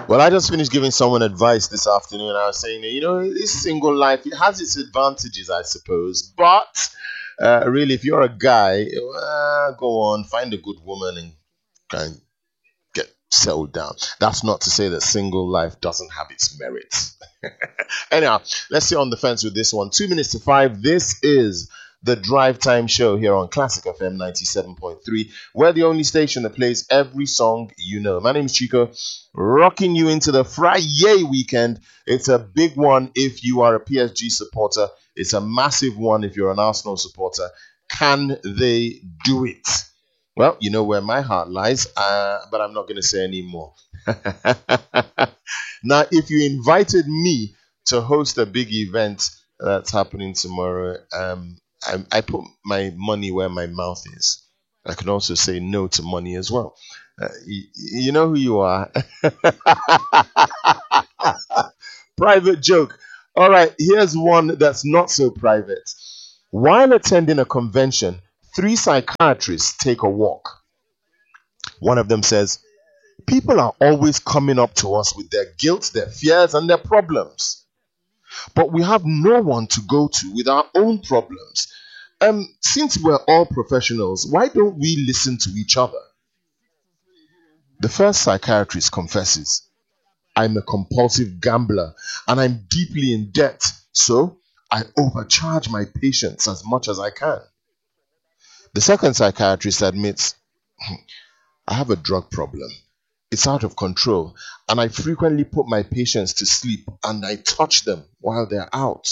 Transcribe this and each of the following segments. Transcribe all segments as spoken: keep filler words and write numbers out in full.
Well, I just finished giving someone advice this afternoon. I was saying, you know, this single life, it has its advantages, I suppose. But uh, really, if you're a guy, uh, go on, find a good woman and kind of get settled down. That's not to say that single life doesn't have its merits. Anyhow, let's sit on the fence with this one. Two minutes to five. This is the Drive Time Show here on Classic F M ninety-seven point three. We're the only station that plays every song you know. My name is Chico, rocking you into the Friday weekend. It's a big one if you are a P S G supporter. It's a massive one if you're an Arsenal supporter. Can they do it? Well, you know where my heart lies, uh, but I'm not going to say any more. Now, if you invited me to host a big event that's happening tomorrow, um, I, I put my money where my mouth is. I can also say no to money as well. Uh, you, you know who you are. Private joke. All right, here's one that's not so private. While attending a convention, three psychiatrists take a walk. One of them says, "People are always coming up to us with their guilt, their fears, and their problems. But we have no one to go to with our own problems. Um, since we're all professionals, why don't we listen to each other?" The first psychiatrist confesses, "I'm a compulsive gambler and I'm deeply in debt, so I overcharge my patients as much as I can." The second psychiatrist admits, "I have a drug problem. It's out of control, and I frequently put my patients to sleep and I touch them while they're out."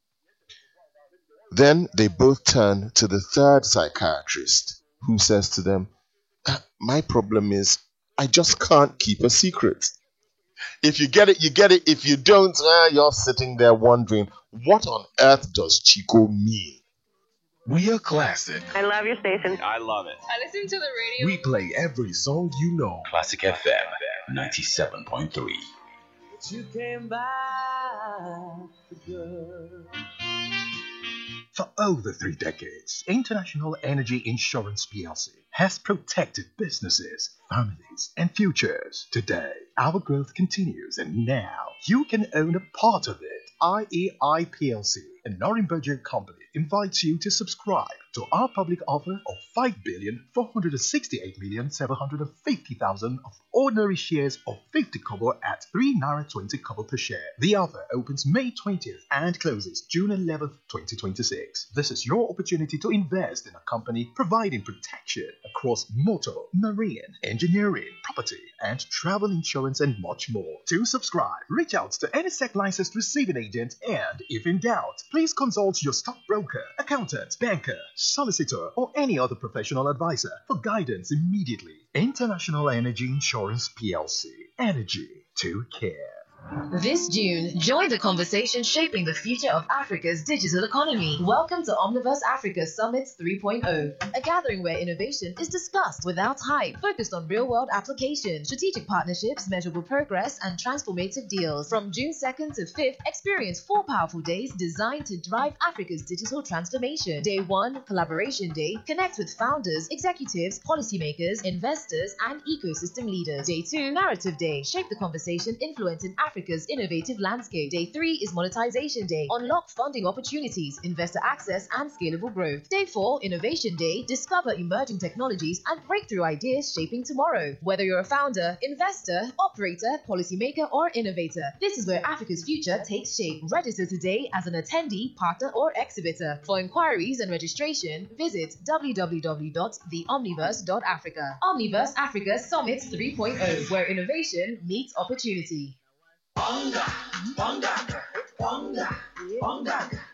Then they both turn to the third psychiatrist, who says to them, "My problem is I just can't keep a secret." If you get it, you get it. If you don't, uh, you're sitting there wondering, what on earth does Chico mean? We are classic. I love your station. I love it. I listen to the radio. We play every song you know. Classic F M ninety-seven point three. You came by the girl. For over three decades, International Energy Insurance P L C has protected businesses, families, and futures. Today, our growth continues, and now you can own a part of it. I E I P L C, a Norimberger company, invites you to subscribe to our public offer of five billion four hundred sixty-eight million seven hundred fifty thousand of ordinary shares of fifty kobo at three naira twenty kobo per share. The offer opens May twentieth and closes June eleventh, twenty twenty-six. This is your opportunity to invest in a company providing protection across motor, marine, engineering, property, and travel insurance, and much more. To subscribe, reach out to any S E C licensed receiving agent, and if in doubt, please consult your stockbroker, accountant, banker, solicitor, or any other professional advisor for guidance immediately. International Energy Insurance P L C. Energy to care. This June, join the conversation shaping the future of Africa's digital economy. Welcome to Omniverse Africa Summit three point oh, a gathering where innovation is discussed without hype, focused on real-world applications, strategic partnerships, measurable progress, and transformative deals. From June second to fifth, experience four powerful days designed to drive Africa's digital transformation. Day one, Collaboration Day. Connect with founders, executives, policymakers, investors, and ecosystem leaders. Day two, Narrative Day. Shape the conversation influencing Africa Africa's innovative landscape. Day three is Monetization Day. Unlock funding opportunities, investor access, and scalable growth. Day four, Innovation Day. Discover emerging technologies and breakthrough ideas shaping tomorrow. Whether you're a founder, investor, operator, policymaker, or innovator, this is where Africa's future takes shape. Register today as an attendee, partner, or exhibitor. For inquiries and registration, visit w w w dot the omniverse dot africa. Omniverse Africa Summit three point oh, where innovation meets opportunity. Bonga, bonga, bonga, bonga.